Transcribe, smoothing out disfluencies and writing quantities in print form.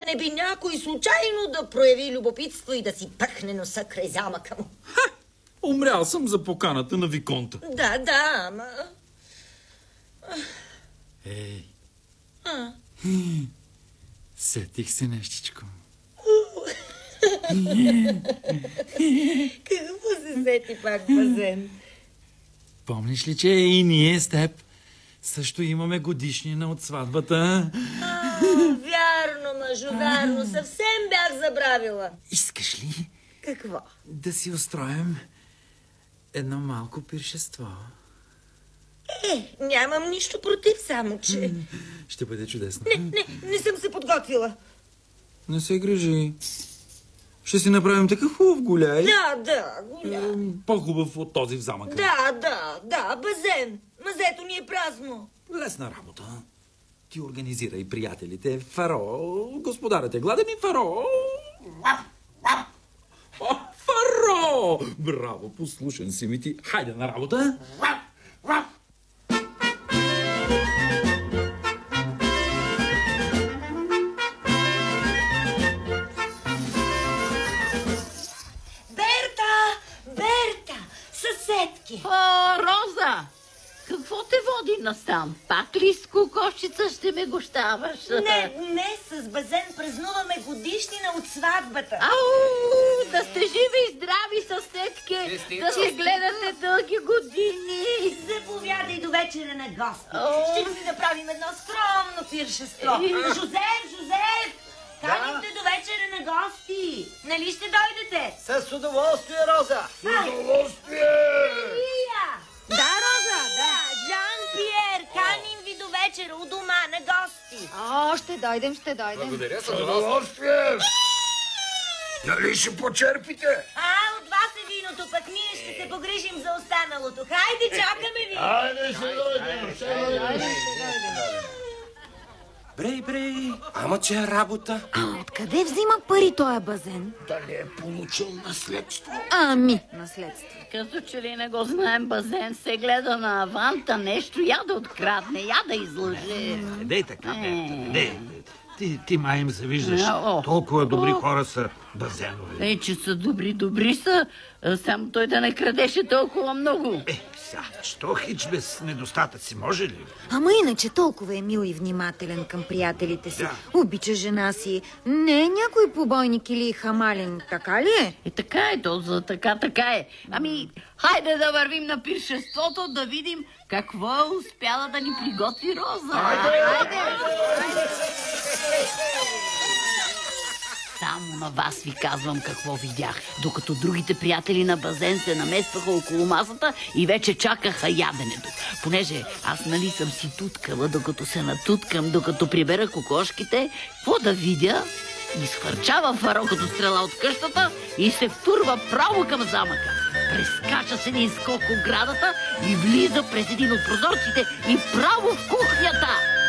не би някой случайно да прояви любопитство и да си пъхне носа край замъка му. Умрял съм за поканата на виконта. Да, ама... Ей. Сетих се нещичко. Какво се сети пак, Базен? Помниш ли, че и ние с теб също имаме годишнина от сватбата? Вярно, мъжо, вярно. Съвсем бях забравила. Искаш ли? Какво? Да си устроим едно малко пиршество. Нямам нищо против, само че... Ще бъде чудесно. Не съм се подготвила. Не се грижи. Ще си направим такъв хубав гуляй. Да, гуляй. По-хубав от този в замъка. Да, Базен. Мазето ни е празно. Лесна работа. Ти организирай приятелите. Фаро, господарът е гладен и Фаро... Фаро! Браво, послушен си ми ти. Хайде на работа. Берта, съседки. О, Роза! Какво те води насам? Пак ли с кокошчица ще ме гощаваш? Не, с Базен празнуваме годишнина от сватбата. Ау, да сте живи и здрави, съседки, да се гледате дълги години. Заповядай до вечера на гости. Ще си направим едно скромно пиршество. Жозеф! Каним те до вечера на гости. Нали ще дойдете? С удоволствие, Роза. С удоволствие. Да, Роза, да. Жан-Пиер, каним ви до вечера у дома на гости. Ще дойдем. Благодаря, с удоволствие. Нали ще почерпите? От вас е виното, пък ние ще се погрижим за останалото. Хайде, чакаме ви. Хайде, ще дойдем. Брей, ама че е работа. Откъде взима пари този Базен? Дали е получил наследство? Наследство. Като че ли не го знаем, Базен се гледа на аванта нещо, я да открадне, я да излъже. Дей така, Берта, ти май им се виждаш. Толкова добри хора са Базенови. Че са добри са, само той да не крадеше толкова много. Що хич без недостатъци, може ли? Ама иначе толкова е мил и внимателен към приятелите си. Обича жена си. Не е някой побойник или хамален, така ли е? Така е, то така е. Хайде да вървим на пиршеството, да видим какво е успяла да ни приготви Роза. Хайде! Само на вас ви казвам какво видях, докато другите приятели на Базен се наместваха около масата и вече чакаха яденето. Понеже аз нали съм си туткала, докато се натуткам, докато прибера кокошките, какво да видя? Изхвърчава Фаро като стрела от къщата и се втурва право към замъка. Прескача се един скок оградата и влиза през един от прозорците и право в кухнята.